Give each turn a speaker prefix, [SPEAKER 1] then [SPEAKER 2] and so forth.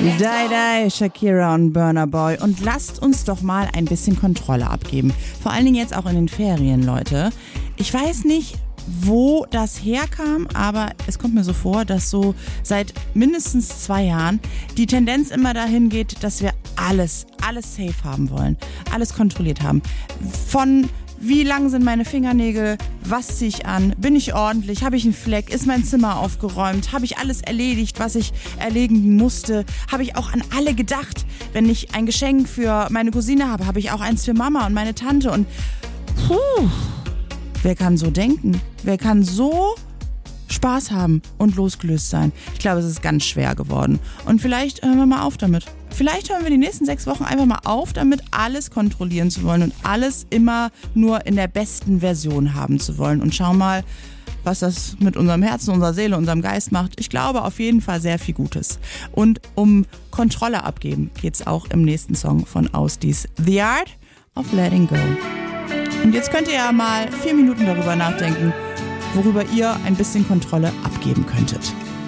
[SPEAKER 1] Die, Shakira und Burna Boy. Und lasst uns doch mal ein bisschen Kontrolle abgeben. Vor allen Dingen jetzt auch in den Ferien, Leute. Ich weiß nicht, wo das herkam, aber es kommt mir so vor, dass so seit mindestens 2 Jahren die Tendenz immer dahin geht, dass wir alles safe haben wollen. Alles kontrolliert haben. Von wie lang sind meine Fingernägel? Was ziehe ich an? Bin ich ordentlich? Habe ich einen Fleck? Ist mein Zimmer aufgeräumt? Habe ich alles erledigt, was ich erledigen musste? Habe ich auch an alle gedacht? Wenn ich ein Geschenk für meine Cousine habe, habe ich auch eins für Mama und meine Tante. Und wer kann so denken? Wer kann so Spaß haben und losgelöst sein? Ich glaube, es ist ganz schwer geworden. Und vielleicht hören wir mal auf damit. Vielleicht hören wir die nächsten 6 Wochen einfach mal auf, damit alles kontrollieren zu wollen und alles immer nur in der besten Version haben zu wollen. Und schau mal, was das mit unserem Herzen, unserer Seele, unserem Geist macht. Ich glaube auf jeden Fall sehr viel Gutes. Und um Kontrolle abgeben geht's auch im nächsten Song von Ausdies. The Art of Letting Go. Und jetzt könnt ihr ja mal 4 Minuten darüber nachdenken, worüber ihr ein bisschen Kontrolle abgeben könntet.